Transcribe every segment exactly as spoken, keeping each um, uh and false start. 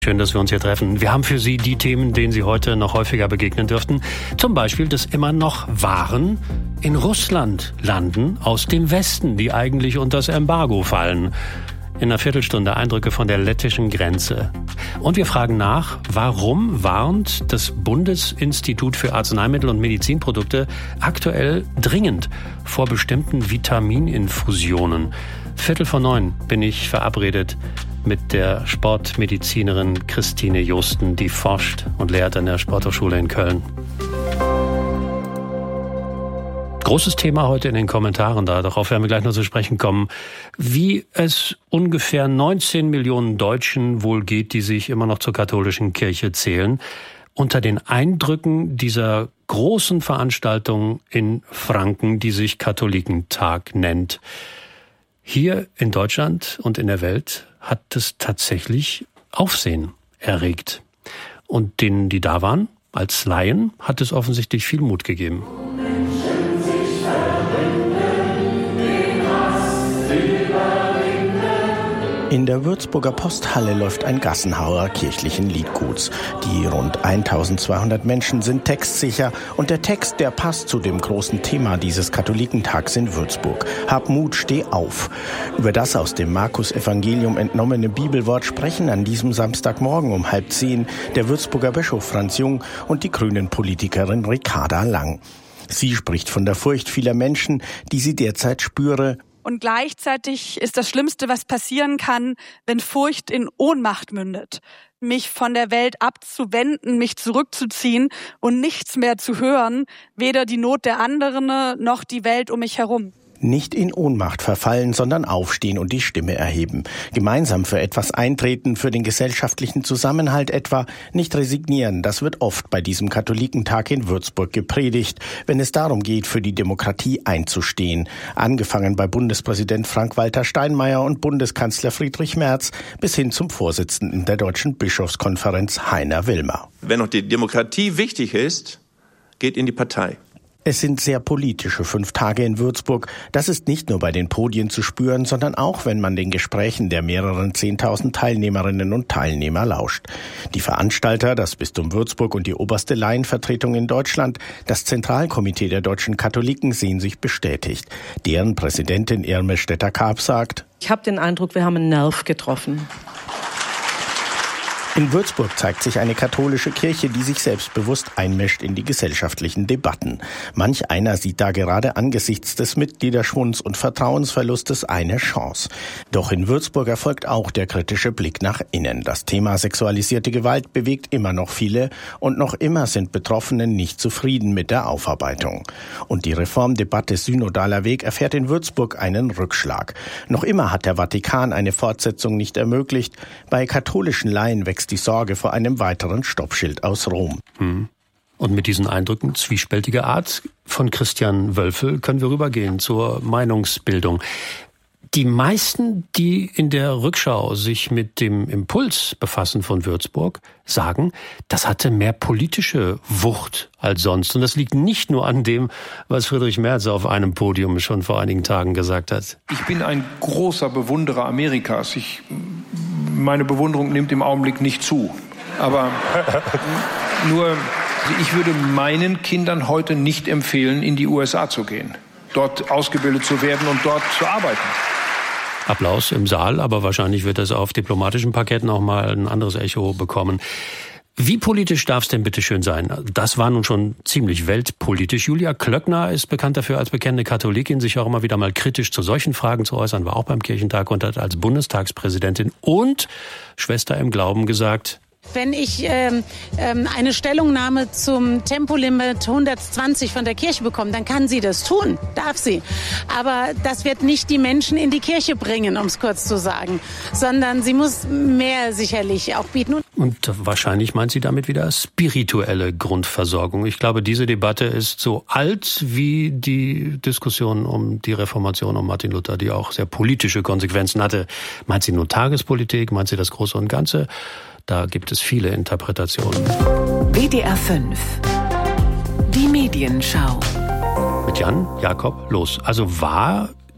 Schön, dass wir uns hier treffen. Wir haben für Sie die Themen, denen Sie heute noch häufiger begegnen dürften. Zum Beispiel das immer noch Waren in Russland landen aus dem Westen, die eigentlich unter das Embargo fallen. In einer Viertelstunde Eindrücke von der lettischen Grenze. Und wir fragen nach, warum warnt das Bundesinstitut für Arzneimittel und Medizinprodukte aktuell dringend vor bestimmten Vitamininfusionen? Viertel vor neun bin ich verabredet mit der Sportmedizinerin Christine Josten, die forscht und lehrt an der Sporthochschule in Köln. Großes Thema heute in den Kommentaren da, darauf werden wir gleich noch zu sprechen kommen, wie es ungefähr neunzehn Millionen Deutschen wohl geht, die sich immer noch zur katholischen Kirche zählen, unter den Eindrücken dieser großen Veranstaltung in Franken, die sich Katholikentag nennt. Hier in Deutschland und in der Welt hat es tatsächlich Aufsehen erregt. Und denen, die da waren, als Laien, hat es offensichtlich viel Mut gegeben. In der Würzburger Posthalle läuft ein Gassenhauer kirchlichen Liedguts. Die rund eintausendzweihundert Menschen sind textsicher und der Text, der passt zu dem großen Thema dieses Katholikentags in Würzburg. Hab Mut, steh auf. Über das aus dem Markus-Evangelium entnommene Bibelwort sprechen an diesem Samstagmorgen um halb zehn der Würzburger Bischof Franz Jung und die grünen Politikerin Ricarda Lang. Sie spricht von der Furcht vieler Menschen, die sie derzeit spüre. Und gleichzeitig ist das Schlimmste, was passieren kann, wenn Furcht in Ohnmacht mündet. Mich von der Welt abzuwenden, mich zurückzuziehen und nichts mehr zu hören, weder die Not der anderen noch die Welt um mich herum. Nicht in Ohnmacht verfallen, sondern aufstehen und die Stimme erheben. Gemeinsam für etwas eintreten, für den gesellschaftlichen Zusammenhalt etwa. Nicht resignieren, das wird oft bei diesem Katholikentag in Würzburg gepredigt, wenn es darum geht, für die Demokratie einzustehen. Angefangen bei Bundespräsident Frank-Walter Steinmeier und Bundeskanzler Friedrich Merz bis hin zum Vorsitzenden der Deutschen Bischofskonferenz Heiner Wilmer. Wenn auch die Demokratie wichtig ist, geht in die Partei. Es sind sehr politische fünf Tage in Würzburg. Das ist nicht nur bei den Podien zu spüren, sondern auch, wenn man den Gesprächen der mehreren zehntausend Teilnehmerinnen und Teilnehmer lauscht. Die Veranstalter, das Bistum Würzburg und die oberste Laienvertretung in Deutschland, das Zentralkomitee der deutschen Katholiken sehen sich bestätigt. Deren Präsidentin Irme Stetter-Karp sagt: Ich habe den Eindruck, wir haben einen Nerv getroffen. In Würzburg zeigt sich eine katholische Kirche, die sich selbstbewusst einmischt in die gesellschaftlichen Debatten. Manch einer sieht da gerade angesichts des Mitgliederschwunds und Vertrauensverlustes eine Chance. Doch in Würzburg erfolgt auch der kritische Blick nach innen. Das Thema sexualisierte Gewalt bewegt immer noch viele und noch immer sind Betroffene nicht zufrieden mit der Aufarbeitung. Und die Reformdebatte Synodaler Weg erfährt in Würzburg einen Rückschlag. Noch immer hat der Vatikan eine Fortsetzung nicht ermöglicht. Bei katholischen Laien wächst die Sorge vor einem weiteren Stoppschild aus Rom. Hm. Und mit diesen Eindrücken zwiespältiger Art von Christian Wölfel können wir rübergehen zur Meinungsbildung. Die meisten, die in der Rückschau sich mit dem Impuls befassen von Würzburg, sagen, das hatte mehr politische Wucht als sonst. Und das liegt nicht nur an dem, was Friedrich Merz auf einem Podium schon vor einigen Tagen gesagt hat. Ich bin ein großer Bewunderer Amerikas. Ich, meine Bewunderung nimmt im Augenblick nicht zu. Aber nur, ich würde meinen Kindern heute nicht empfehlen, in die U S A zu gehen, dort ausgebildet zu werden und dort zu arbeiten. Applaus im Saal, aber wahrscheinlich wird das auf diplomatischen Parketten auch mal ein anderes Echo bekommen. Wie politisch darf es denn bitte schön sein? Das war nun schon ziemlich weltpolitisch. Julia Klöckner ist bekannt dafür, als bekennende Katholikin sich auch immer wieder mal kritisch zu solchen Fragen zu äußern, war auch beim Kirchentag und hat als Bundestagspräsidentin und Schwester im Glauben gesagt: Wenn ich ähm, ähm, eine Stellungnahme zum Tempolimit hundertzwanzig von der Kirche bekomme, dann kann sie das tun, darf sie. Aber das wird nicht die Menschen in die Kirche bringen, um es kurz zu sagen, sondern sie muss mehr sicherlich auch bieten. Und wahrscheinlich meint sie damit wieder spirituelle Grundversorgung. Ich glaube, diese Debatte ist so alt wie die Diskussion um die Reformation um Martin Luther, die auch sehr politische Konsequenzen hatte. Meint sie nur Tagespolitik, meint sie das Große und Ganze? Da gibt es viele Interpretationen. W D R fünf. Die Medienschau. Mit Jan Jakob Loos. Also war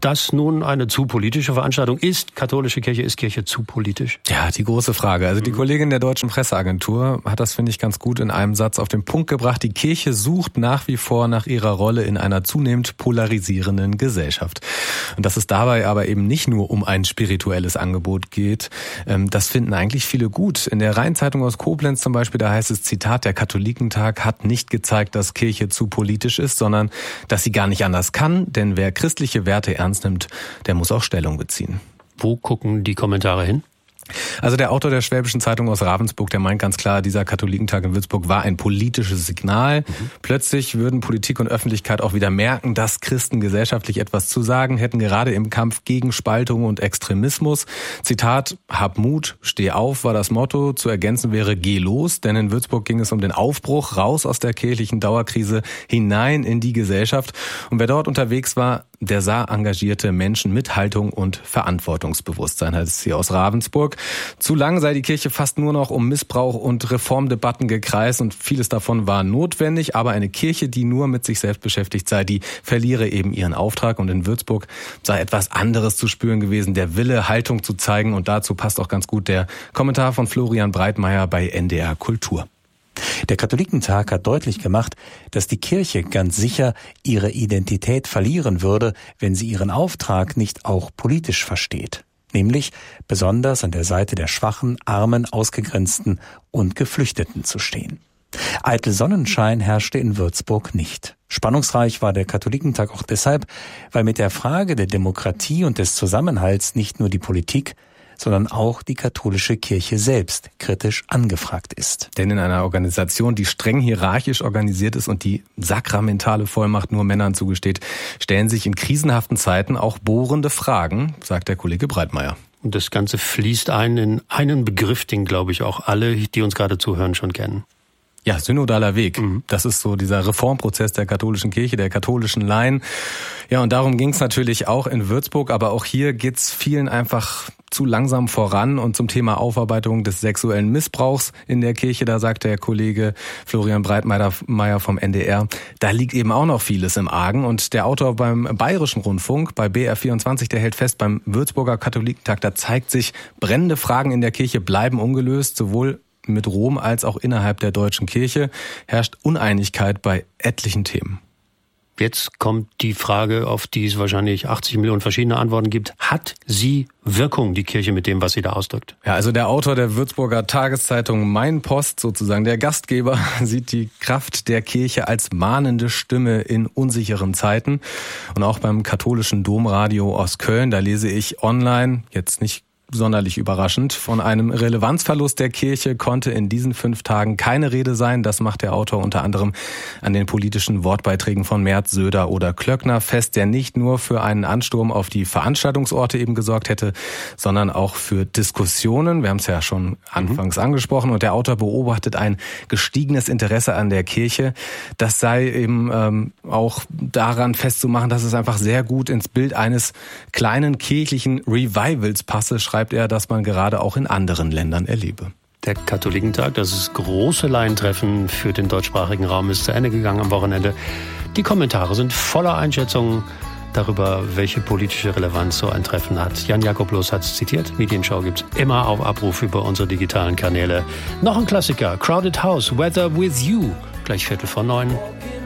das nun eine zu politische Veranstaltung? Ist katholische Kirche, ist Kirche zu politisch? Ja, die große Frage. Also die Kollegin der Deutschen Presseagentur hat das, finde ich, ganz gut in einem Satz auf den Punkt gebracht. Die Kirche sucht nach wie vor nach ihrer Rolle in einer zunehmend polarisierenden Gesellschaft. Und dass es dabei aber eben nicht nur um ein spirituelles Angebot geht, das finden eigentlich viele gut. In der Rheinzeitung aus Koblenz zum Beispiel, da heißt es, Zitat, der Katholikentag hat nicht gezeigt, dass Kirche zu politisch ist, sondern dass sie gar nicht anders kann, denn wer christliche Werte ernst nimmt, der muss auch Stellung beziehen. Wo gucken die Kommentare hin? Also der Autor der Schwäbischen Zeitung aus Ravensburg, der meint ganz klar, dieser Katholikentag in Würzburg war ein politisches Signal. Mhm. Plötzlich würden Politik und Öffentlichkeit auch wieder merken, dass Christen gesellschaftlich etwas zu sagen hätten, gerade im Kampf gegen Spaltung und Extremismus. Zitat, hab Mut, steh auf, war das Motto. Zu ergänzen wäre, geh los, denn in Würzburg ging es um den Aufbruch raus aus der kirchlichen Dauerkrise hinein in die Gesellschaft. Und wer dort unterwegs war, der sah engagierte Menschen mit Haltung und Verantwortungsbewusstsein, heißt es hier aus Ravensburg. Zu lang sei die Kirche fast nur noch um Missbrauch und Reformdebatten gekreist und vieles davon war notwendig, aber eine Kirche, die nur mit sich selbst beschäftigt sei, die verliere eben ihren Auftrag und in Würzburg sei etwas anderes zu spüren gewesen, der Wille, Haltung zu zeigen und dazu passt auch ganz gut der Kommentar von Florian Breitmeier bei N D R Kultur. Der Katholikentag hat deutlich gemacht, dass die Kirche ganz sicher ihre Identität verlieren würde, wenn sie ihren Auftrag nicht auch politisch versteht. Nämlich besonders an der Seite der Schwachen, Armen, Ausgegrenzten und Geflüchteten zu stehen. Eitel Sonnenschein herrschte in Würzburg nicht. Spannungsreich war der Katholikentag auch deshalb, weil mit der Frage der Demokratie und des Zusammenhalts nicht nur die Politik, sondern auch die katholische Kirche selbst kritisch angefragt ist. Denn in einer Organisation, die streng hierarchisch organisiert ist und die sakramentale Vollmacht nur Männern zugesteht, stellen sich in krisenhaften Zeiten auch bohrende Fragen, sagt der Kollege Breitmeier. Und das Ganze fließt ein in einen Begriff, den, glaube ich, auch alle, die uns gerade zuhören, schon kennen. Ja, synodaler Weg. Mhm. Das ist so dieser Reformprozess der katholischen Kirche, der katholischen Laien. Ja, und darum ging es natürlich auch in Würzburg, aber auch hier geht's vielen einfach zu langsam voran. Und zum Thema Aufarbeitung des sexuellen Missbrauchs in der Kirche, da sagt der Kollege Florian Breitmeier vom N D R, da liegt eben auch noch vieles im Argen. Und der Autor beim Bayerischen Rundfunk, bei B R vierundzwanzig, der hält fest, beim Würzburger Katholikentag, da zeigt sich, brennende Fragen in der Kirche bleiben ungelöst, sowohl mit Rom als auch innerhalb der deutschen Kirche herrscht Uneinigkeit bei etlichen Themen. Jetzt kommt die Frage, auf die es wahrscheinlich achtzig Millionen verschiedene Antworten gibt. Hat sie Wirkung, die Kirche, mit dem, was sie da ausdrückt? Ja, also der Autor der Würzburger Tageszeitung Mein Post, sozusagen der Gastgeber, sieht die Kraft der Kirche als mahnende Stimme in unsicheren Zeiten. Und auch beim katholischen Domradio aus Köln, da lese ich online, jetzt nicht sonderlich überraschend, von einem Relevanzverlust der Kirche konnte in diesen fünf Tagen keine Rede sein. Das macht der Autor unter anderem an den politischen Wortbeiträgen von Merz, Söder oder Klöckner fest, der nicht nur für einen Ansturm auf die Veranstaltungsorte eben gesorgt hätte, sondern auch für Diskussionen. Wir haben es ja schon anfangs mhm. angesprochen. Und der Autor beobachtet ein gestiegenes Interesse an der Kirche. Das sei eben ähm, auch daran festzumachen, dass es einfach sehr gut ins Bild eines kleinen kirchlichen Revivals passe, schreibt er, dass man gerade auch in anderen Ländern erlebe. Der Katholikentag, das ist große Laientreffen für den deutschsprachigen Raum, ist zu Ende gegangen am Wochenende. Die Kommentare sind voller Einschätzungen darüber, welche politische Relevanz so ein Treffen hat. Jan-Jakob Loos hat es zitiert. Medienschau gibt's immer auf Abruf über unsere digitalen Kanäle. Noch ein Klassiker, Crowded House, Weather With You, gleich Viertel vor neun.